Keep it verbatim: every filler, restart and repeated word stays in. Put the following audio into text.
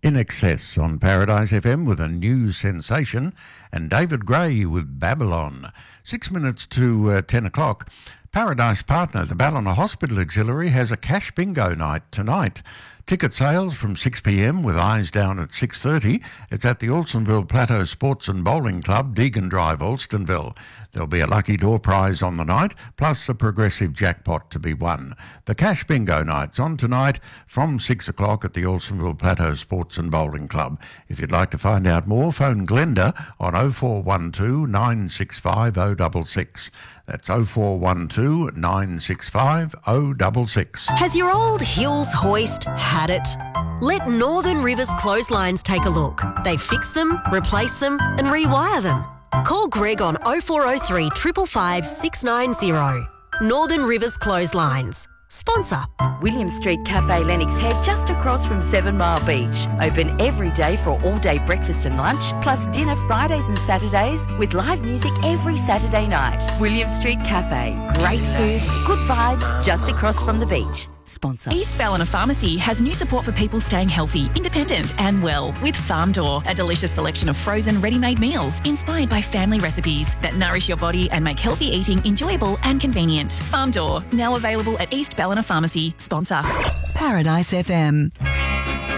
In Excess on Paradise F M with a new sensation, and David Gray with Babylon. Six minutes to uh, ten o'clock. Paradise partner, the Ballina Hospital Auxiliary, has a cash bingo night tonight. Ticket sales from six p m with eyes down at six thirty. It's at the Alstonville Plateau Sports and Bowling Club, Deegan Drive, Alstonville. There'll be a lucky door prize on the night, plus a progressive jackpot to be won. The cash bingo night's on tonight from six o'clock at the Alstonville Plateau Sports and Bowling Club. If you'd like to find out more, phone Glenda on oh four one two, nine six five, oh six six. That's oh four one two, nine six five, oh six six. Has your old Hills hoist had it? Let Northern Rivers Clotheslines take a look. They fix them, replace them and rewire them. Call Greg on oh four oh three, five five five, six nine oh. Northern Rivers Clotheslines. Sponsor. William Street Cafe Lennox Head, just across from Seven Mile Beach. Open every day for all-day breakfast and lunch, plus dinner Fridays and Saturdays with live music every Saturday night. William Street Cafe. Great foods, good vibes, just across from the beach. Sponsor. East Ballina Pharmacy has new support for people staying healthy, independent and well with Farm Door, a delicious selection of frozen ready-made meals inspired by family recipes that nourish your body and make healthy eating enjoyable and convenient. Farm Door, now available at East Ballina Pharmacy. Sponsor. Paradise F M.